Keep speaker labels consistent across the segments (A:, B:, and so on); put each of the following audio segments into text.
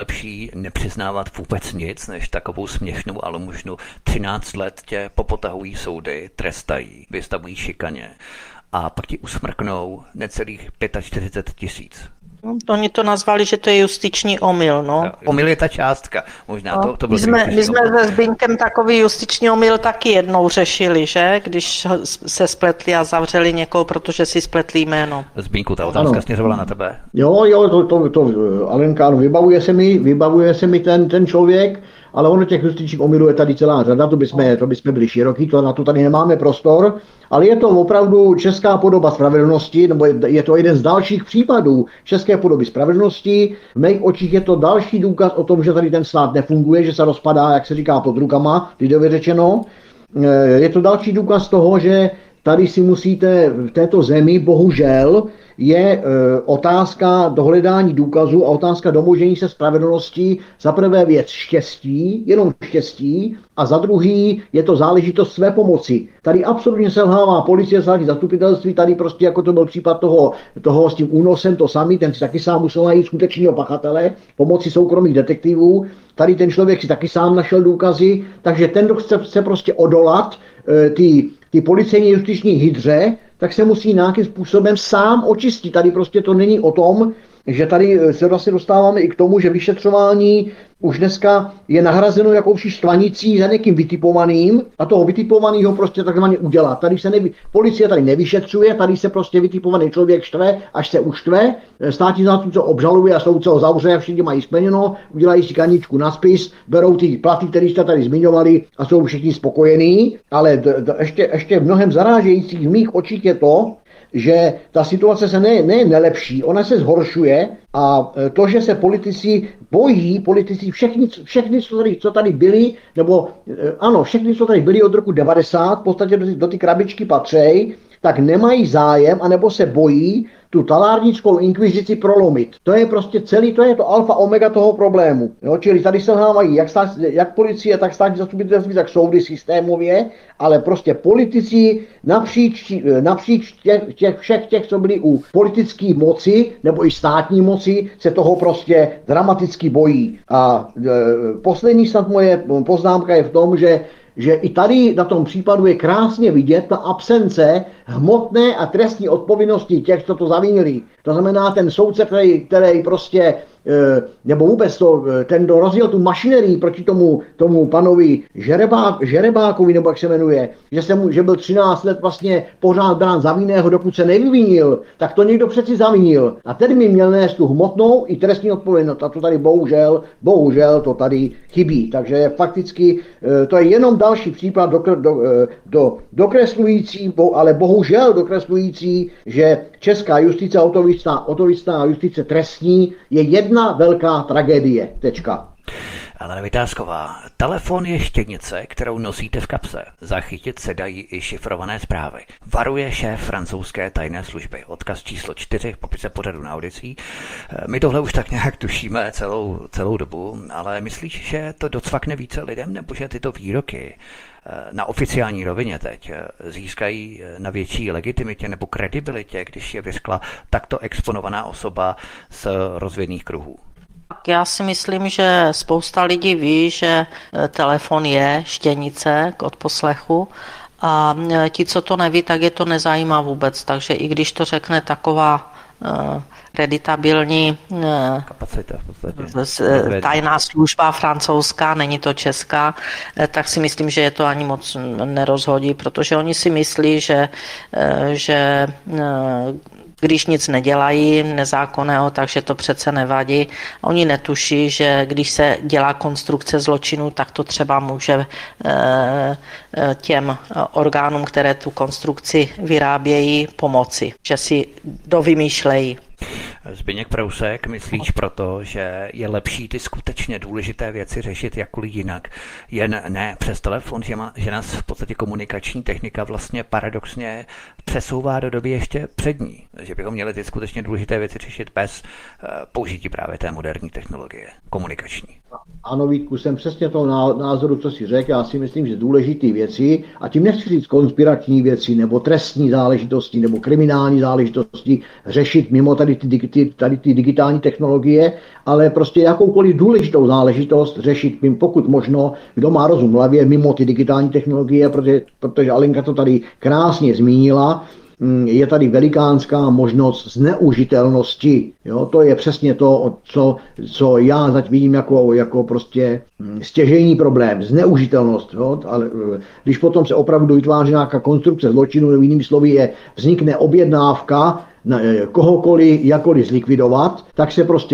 A: lepší nepřiznávat vůbec nic, než takovou směšnou almužnu. 13 let tě popotahují soudy, trestají, vystavují šikaně a pak ti usmrknou necelých 45 000.
B: No, oni to nazvali, že to je justiční omyl, no.
A: Omyl je ta částka, možná
B: No,
A: to byl
B: my jsme se Zbyňkem takový justiční omyl taky jednou řešili, že? Když se spletli a zavřeli někoho, protože si spletli jméno.
A: Zbyňku, ta otázka směřovala na tebe.
C: Jo, Alenka, ano, vybavuje se mi ten člověk, ale ono těch justičních omylů je tady celá řada, to bychom byli široký, na to tady nemáme prostor, ale je to opravdu česká podoba spravedlnosti, nebo je to jeden z dalších případů české podoby spravedlnosti. V mých očích je to další důkaz o tom, že tady ten stát nefunguje, že se rozpadá, jak se říká, pod rukama, lidově řečeno. Je to další důkaz toho, že tady si musíte v této zemi, bohužel, je otázka dohledání důkazů a otázka domožení se spravedlnosti za prvé věc štěstí, jenom štěstí, a za druhý je to záležitost své pomoci. Tady absolutně selhává policie, státní zastupitelství, tady prostě jako to byl případ toho s tím únosem, to samý, ten si taky sám musel najít skutečného pachatele, pomoci soukromých detektivů, tady ten člověk si taky sám našel důkazy, takže ten, kdo chce prostě odolat ty policejní justiční hydře, tak se musí nějakým způsobem sám očistit. Tady prostě to není o tom, že tady se vlastně dostáváme i k tomu, že vyšetřování už dneska je nahrazeno jakousi štvanicí za někým vytipovaným a toho vytipovaného prostě takzvaně udělat. Tady se policie tady nevyšetřuje, tady se prostě vytipovaný člověk štve, až se uštve, státní zástupce obžaluje a soudce ho zavře a všichni mají splněno, udělají si kaničku na spis, berou ty platy, které jste tady zmiňovali a jsou všichni spokojení, ale ještě mnohem zarážející v mých očích je to, že ta situace se nelepší, ona se zhoršuje a to, že se politici bojí, všechny, co tady byli, nebo ano, všechny, co tady byli od roku 90, v podstatě do ty krabičky patří, tak nemají zájem, anebo se bojí tu talárnickou inkvizici prolomit. To je prostě to je to alfa omega toho problému. Jo? Čili tady selhávají jak policie, tak státní zastupitelství, tak soudy systémově, ale prostě politici napříč všech těch, co byli u politické moci nebo i státní moci, se toho prostě dramaticky bojí. A poslední snad moje poznámka je v tom, že i tady na tom případu je krásně vidět ta absence hmotné a trestní odpovědnosti těch, co to zavinili. To znamená ten soudce, který prostě, nebo vůbec ten, kdo rozjel tu mašinerii proti tomu panovi Žerebákovi, nebo jak se jmenuje, že byl 13 let vlastně pořád brán za vinného, dokud se nevyvinil, tak to někdo přeci zavinil. A ten by měl nést tu hmotnou i trestní odpovědnost. A to tady bohužel to tady chybí. Takže fakticky to je jenom další případ dokreslující, ale bohužel dokreslující, že česká justice, autovicná justice trestní je jedna velká tragédie. Tečka.
A: Ale Vytázková, telefon je štěnice, kterou nosíte v kapse. Zachytit se dají i šifrované zprávy. Varuje šéf francouzské tajné služby. Odkaz číslo 4 v popise pořadu na Odyssey. My tohle už tak nějak tušíme celou dobu, ale myslíš, že to docvakne více lidem, nebo že tyto výroky na oficiální rovině teď získají na větší legitimitě nebo kredibilitě, když je vyskla takto exponovaná osoba z rozvědných kruhů?
B: Já si myslím, že spousta lidí ví, že telefon je štěnice k odposlechu a ti, co to neví, tak je to nezajímá vůbec. Takže i když to řekne taková kreditabilní
A: kapacita v podstatě.
B: Tajná služba francouzská, není to česká, tak si myslím, že je to ani moc nerozhodí, protože oni si myslí, že když nic nedělají nezákonného, takže to přece nevadí. Oni netuší, že když se dělá konstrukce zločinu, tak to třeba může těm orgánům, které tu konstrukci vyrábějí, pomoci, že si dovymýšlejí.
A: Zbyněk Prousek, myslíš proto, že je lepší ty skutečně důležité věci řešit jakkoliv jinak, jen ne přes telefon, že nás v podstatě komunikační technika vlastně paradoxně přesouvá do doby ještě přední, že bychom měli ty skutečně důležité věci řešit bez použití právě té moderní technologie komunikační?
C: Ano, Vítku, jsem přesně toho názoru, co si řekl. Já si myslím, že důležité věci, a tím nechci říct konspirační věci, nebo trestní záležitosti, nebo kriminální záležitosti, řešit mimo tady ty tady ty digitální technologie, ale prostě jakoukoliv důležitou záležitost řešit, pokud možno, kdo má rozum v hlavě mimo ty digitální technologie, protože Alenka to tady krásně zmínila, je tady velikánská možnost zneužitelnosti. Jo? To je přesně to, co já teď vidím jako prostě stěžejní problém, zneužitelnost. Jo? Ale když potom se opravdu vytváří nějaká konstrukce zločinu, nebo jinými slovy vznikne objednávka, kohokoliv jakkoliv zlikvidovat, tak se prostě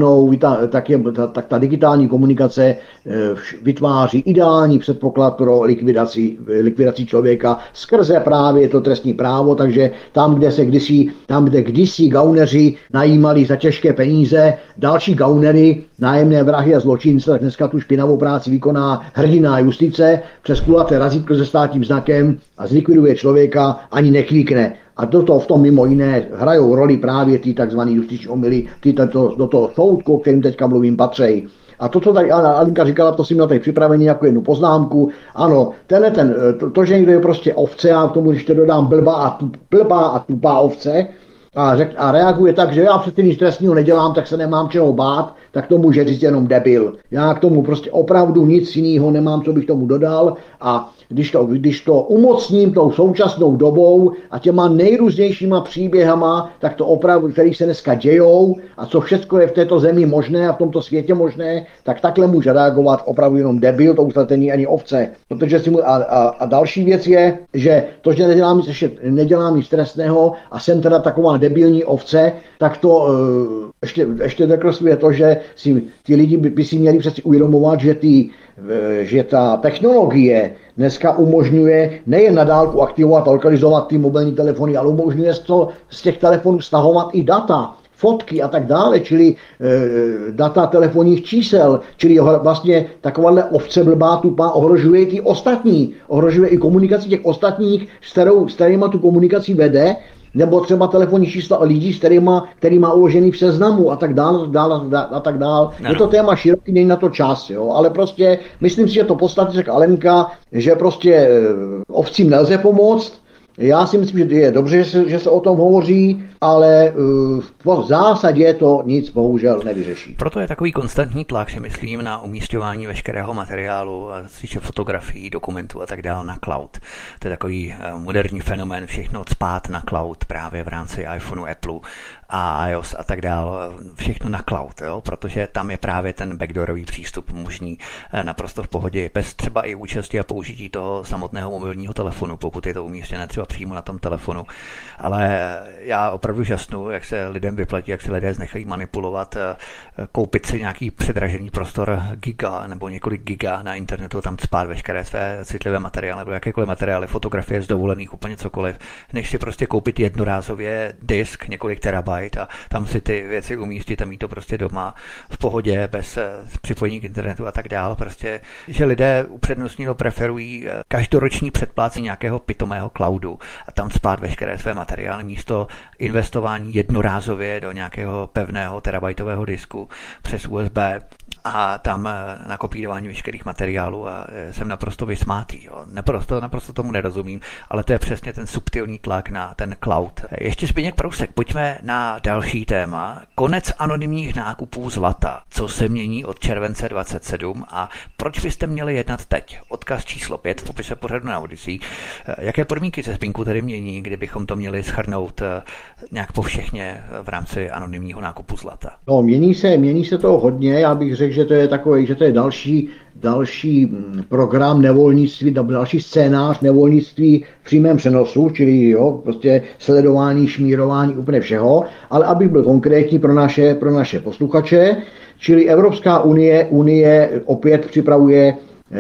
C: tak ta digitální komunikace vytváří ideální předpoklad pro likvidaci člověka skrze právě to trestní právo, takže tam, kde kdysi gauneři najímali za těžké peníze další gaunery, nájemné vrahy a zločince, tak dneska tu špinavou práci vykoná hrdinná justice přes kulaté razítko se státním znakem a zlikviduje člověka, ani neklikne. A v tom mimo jiné hrajou roli právě ty takzvané justiční omyly, do toho soudku, o kterým teďka mluvím, patří. A to, co tady Alenka říkala, to si měl tady připravený jako jednu poznámku. Ano, to, že někdo je prostě ovce, a k tomu ještě dodám blbá a tupá ovce, a reaguje tak, že já přece nic trestního nedělám, tak se nemám čeho bát, tak to může říct jenom debil. Já k tomu prostě opravdu nic jiného nemám, co bych tomu dodal, a když to umocním tou současnou dobou a těma nejrůznějšíma příběhama, tak to opravdu, který se dneska dějou a co všechno je v této zemi možné a v tomto světě možné, tak takhle může reagovat opravdu jenom debil, to už není ani ovce. Protože a další věc je, že to, že nedělám nic trestného a jsem teda taková debilní ovce, tak to ještě dekresluje to, že ti lidi by si měli přeci uvědomovat, že ta technologie dneska umožňuje nejen na dálku aktivovat a lokalizovat ty mobilní telefony, ale umožňuje z těch telefonů stahovat i data, fotky a tak dále, čili data telefonních čísel, čili vlastně takováhle ovce blbá tupá ohrožuje i ty ostatní, ohrožuje i komunikaci těch ostatních, s kterýma tu komunikaci vede, nebo třeba telefonní čísla lidí, který má uložený v seznamu a tak dál. Je to téma široký, není na to čas, jo? Ale prostě myslím si, že to podstatně řekl Alenka, že prostě ovcím nelze pomoct. Já si myslím, že je dobře, že se o tom hovoří, ale v zásadě to nic bohužel nevyřeší.
A: Proto je takový konstantní tlak, si myslím, na umísťování veškerého materiálu, týče fotografií, dokumentů a tak dále na cloud. To je takový moderní fenomén, všechno cpát na cloud právě v rámci iPhoneu, Apple a iOS a tak dále, všechno na cloud, jo? Protože tam je právě ten backdoorový přístup možný naprosto v pohodě, bez třeba i účasti a použití toho samotného mobilního telefonu, pokud je to umístěné třeba přímo na tom telefonu. Ale já opravdu žasnu, jak se lidem vyplatí, jak se lidé nechají manipulovat, koupit si nějaký předražený prostor giga nebo několik giga na internetu, tam cpát veškeré své citlivé materiály nebo jakékoliv materiály, fotografie z dovolených, úplně cokoliv, než si prostě koupit jednorázově disk několik terabajt a tam si ty věci umístit a mít to prostě doma v pohodě, bez připojení k internetu a tak dále. Prostě, že lidé upřednostní preferují každoroční předplácení nějakého pitomého cloudu a tam spát veškeré své materiály místo investování jednorázově do nějakého pevného terabajtového disku přes USB a tam nakopírování veškerých materiálů a jsem naprosto vysmátý. Jo. Naprosto tomu nerozumím, ale to je přesně ten subtilní tlak na ten cloud. Ještě Zbyněk Prousek, pojďme na další téma. Konec anonymních nákupů zlata. Co se mění od července 27 a proč byste měli jednat teď? Odkaz číslo 5 v popise pořadu na Odyssey. Jaké podmínky se Zbyňku tedy mění, kdybychom to měli shrnout nějak povšechně v rámci anonymního nákupu zlata?
C: No, mění se to hodně, já bych řekl, že to je další program nevolnictví, další scénář nevolnictví v přímém přenosu, čili prostě sledování, šmírování úplně všeho, ale abych byl konkrétní pro naše posluchače, čili Evropská unie opět připravuje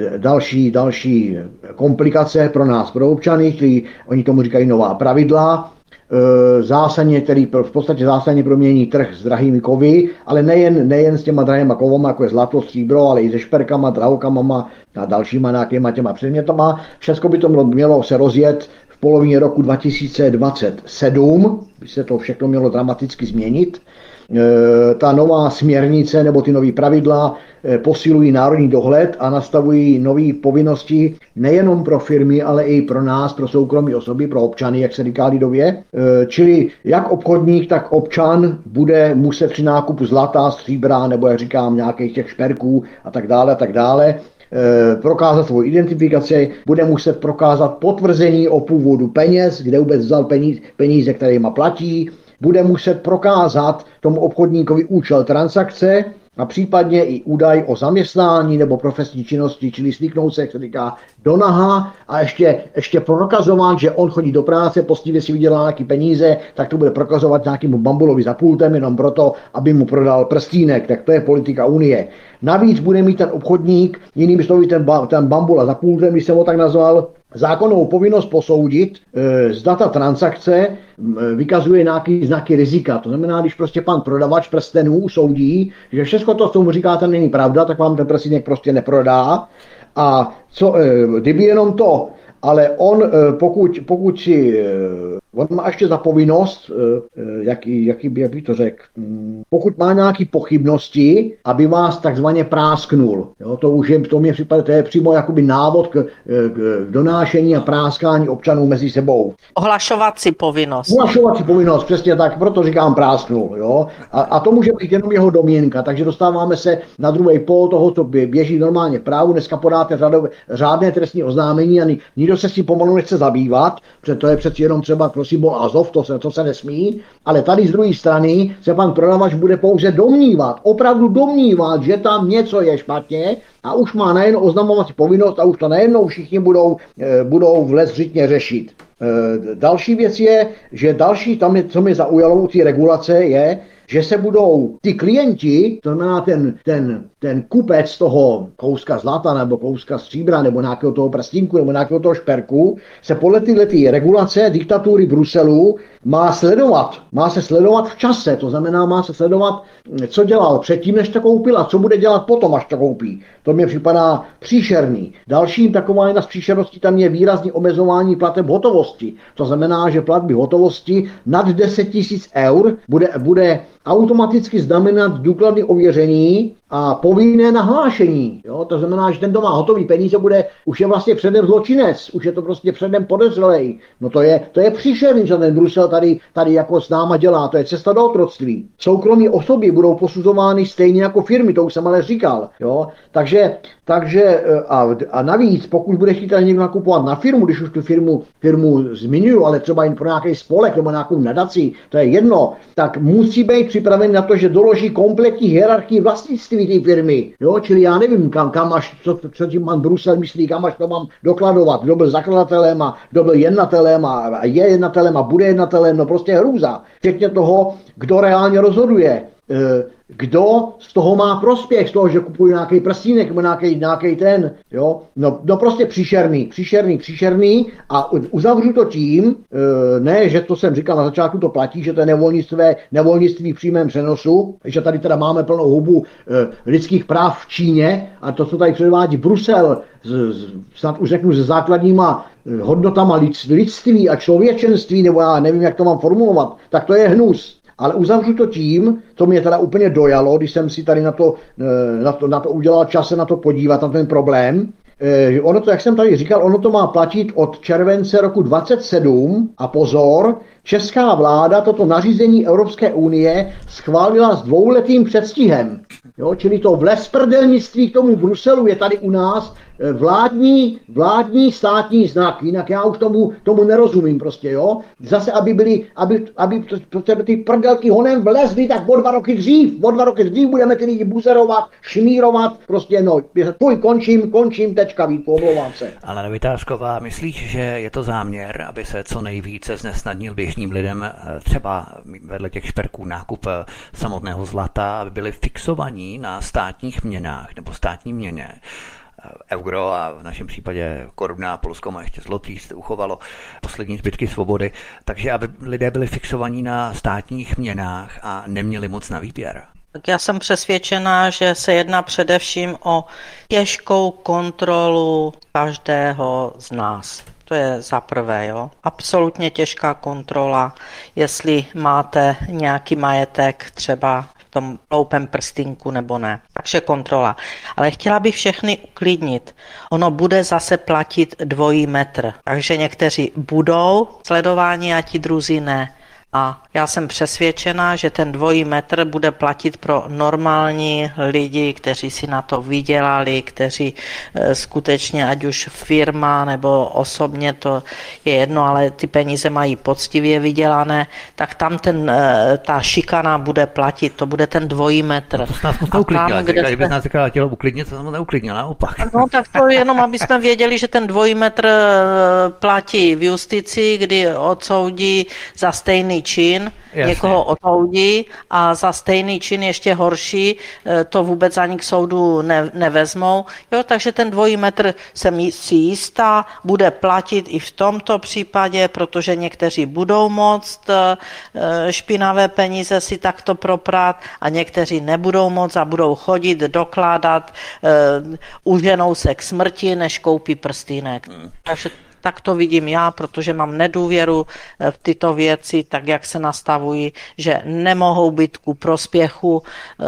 C: další komplikace pro nás, pro občany, čili oni tomu říkají nová pravidla, který v podstatě zásadně promění trh s drahými kovy, ale nejen s těma drahýma kovama, jako je zlato, stříbro, ale i se šperkama, drahokamama a dalšíma nějakýma těma předmětama. Všechno by to mělo se rozjet v polovině roku 2027, by se to všechno mělo dramaticky změnit. Ta nová směrnice nebo ty nové pravidla posilují národní dohled a nastavují nové povinnosti nejenom pro firmy, ale i pro nás, pro soukromé osoby, pro občany, jak se říká lidově. Čili jak obchodník, tak občan bude muset při nákupu zlata, stříbra nebo, jak říkám, nějakých těch šperků a tak dále, prokázat svou identifikaci, bude muset prokázat potvrzení o původu peněz, kde vůbec vzal peníze, kterýma platí, bude muset prokázat tomu obchodníkovi účel transakce a případně i údaj o zaměstnání nebo profesní činnosti, čili slíknout se, jak se říká, do naha a ještě prokazovat, že on chodí do práce, poctivě si vydělá nějaký peníze, tak to bude prokazovat nějakému bambulovi za pultem jenom proto, aby mu prodal prstínek. Tak to je politika Unie. Navíc bude mít ten obchodník, jiným slovy ten bambula za pultem, když jsem ho tak nazval, zákonnou povinnost posoudit, zda ta transakce vykazuje nějaký znaky rizika. To znamená, když prostě pan prodavač prstenů soudí, že všechno to, co mu říkáte, není pravda, tak vám ten prstenek prostě neprodá. A kdyby jenom to, ale on, pokud si, on má ještě za povinnost, jaký by to řekl, pokud má nějaké pochybnosti, aby vás takzvaně prásknul. Jo, to mě připadá, to je přímo jakoby návod k donášení a práskání občanů mezi sebou.
B: Ohlašovací povinnost.
C: Ohlašovací povinnost, přesně tak, proto říkám prásknul. Jo? A to může být jenom jeho domněnka, takže dostáváme se na druhý pól toho, co běží normálně v právu. Dneska podáte řádné trestní oznámení a nikdo se s tím pomalu nechce zabývat, protože to je přeci jenom třeba pro symbol Azov, to se nesmí, ale tady z druhé strany se pan prodavač bude pouze domnívat, opravdu domnívat, že tam něco je špatně a už má najednou oznamovací povinnost a už to najednou všichni budou vlezřitně řešit. Další věc je, že co mě zaujalo u té regulace je, že se budou ty klienti, to znamená ten kupec toho kouska zlata nebo kouska stříbra nebo nějakého toho prstínku nebo nějakého toho šperku, se podle tyto regulace diktatury Bruselu má se sledovat v čase, to znamená má se sledovat, co dělal předtím, než to koupil a co bude dělat potom, až to koupí. To mě připadá příšerný. Dalším taková jedna z příšerností tam je výrazný omezování plateb hotovosti. To znamená, že platby hotovosti nad 10 000 eur bude automaticky znamenat důkladné ověření a povinné nahlášení. Jo? To znamená, že ten, kdo má hotový peníze, už je vlastně předem zločinec, už je to prostě předem podezřelej. No to je příšerný, že ten Brusel tady jako s náma dělá, to je cesta do otroctví. Soukromí osoby budou posuzovány stejně jako firmy, to už jsem ale říkal. Jo? Takže a navíc, pokud bude chtít někdo nakupovat na firmu, když už tu firmu zmiňuju, ale třeba jen pro nějaký spolek nebo nějakou nadaci, to je jedno, tak musí být připraven na to, že doloží kompletní hierarchii vlastnictví té firmy. Jo? Čili já nevím, kam až, co tím pan Brusel myslí, kam až to mám dokladovat, kdo byl zakladatelem a kdo byl jednatelem a je jednatelem a bude jednatelem, no prostě hrůza. Včetně toho, kdo reálně rozhoduje. Kdo z toho má prospěch, z toho, že kupují nějaký prstínek nebo nějaký ten, jo, no prostě příšerný a uzavřu to tím, ne, že to jsem říkal na začátku, to platí, že to je nevolnictví v přímém přenosu, že tady teda máme plnou hubu lidských práv v Číně a to, co tady předvádí Brusel, snad už řeknu se základníma hodnotama lidství a člověčenství, nebo já nevím, jak to mám formulovat, tak to je hnus. Ale uzavřu to tím, co mě teda úplně dojalo, když jsem si tady na to udělal čas se na to podívat, na ten problém. Ono to, jak jsem tady říkal, ono to má platit od července roku 27 a pozor, česká vláda toto nařízení Evropské unie schválila s 2letým předstihem. Jo, čili to vlesprdelnictví k tomu Bruselu je tady u nás vládní státní znak, jinak já už tomu nerozumím prostě, jo. Zase, aby ty prdelky honem vlezly, tak o 2 roky dřív budeme ty lidi buzerovat, šmírovat, prostě no, končím, tečka, Vítku, omlouvám se.
A: Ale Vytázková, myslíš, že je to záměr, aby se co nejvíce znesnadnil běžným lidem třeba vedle těch šperků nákup samotného zlata, aby byli fixovaní na státních měnách nebo státní měně? Euro a v našem případě koruna, Polsko má ještě zlotý, se uchovalo poslední zbytky svobody, takže aby lidé byli fixovaní na státních měnách a neměli moc na výběr.
B: Tak já jsem přesvědčená, že se jedná především o těžkou kontrolu každého z nás. To je za prvé, jo. Absolutně těžká kontrola, jestli máte nějaký majetek třeba v v tom hloupém prstínku nebo ne. Takže kontrola. Ale chtěla bych všechny uklidnit. Ono bude zase platit 2 metr. Takže někteří budou sledováni a ti druzí ne. A já jsem přesvědčená, že ten 2 metr bude platit pro normální lidi, kteří si na to vydělali, kteří skutečně, ať už firma nebo osobně, to je jedno, ale ty peníze mají poctivě vydělané, tak tam ta šikana bude platit, to bude ten 2 metr.
A: No to nás moc neuklidnila, kdyby nás chtělo uklidnit, to jsem neuklidnila, naopak.
B: No tak to jenom, aby jsme věděli, že ten 2 metr platí v justici, kdy odsoudí za stejný čin,
A: Jasně.
B: Někoho odsoudí a za stejný čin ještě horší, to vůbec ani k soudu nevezmou. Jo, takže ten 2 metr jsem si jistá, bude platit i v tomto případě, protože někteří budou moct špinavé peníze si takto proprat a někteří nebudou moct a budou chodit, dokládat, uženou se k smrti, než koupí prstýnek. Takže tak to vidím já, protože mám nedůvěru v tyto věci, tak jak se nastavují, že nemohou být ku prospěchu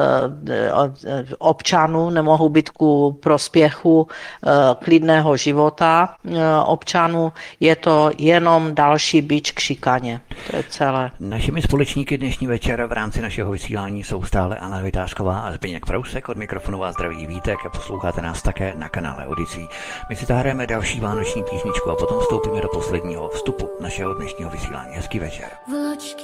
B: občanů, nemohou být ku prospěchu klidného života občanů. Je to jenom další bič k šikaně. To je celé.
A: Našimi společníky dnešní večer v rámci našeho vysílání jsou stále Anna Vytářková a Zbyněk Prousek. Od mikrofonu vás zdraví Vítek a posloucháte nás také na kanále Odyssey. My si zahrajeme další vánoční písničku a potom vstoupíme do posledního vstupu našeho dnešního vysílání. Hezký večer.